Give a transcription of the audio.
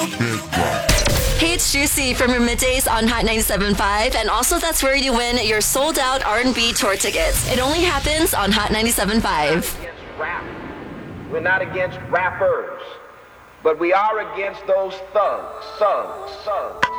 Hey, it's Juicy from your middays on Hot 97.5, and also that's where you win your sold-out R&B tour tickets. It only happens on Hot 97.5. We're not against rappers, but we are against those thugs.